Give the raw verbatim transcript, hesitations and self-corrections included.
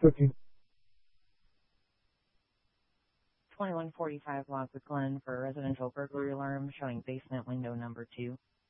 Okay. twenty-one forty-five Lockwood Glen for residential burglary alarm showing basement window number two.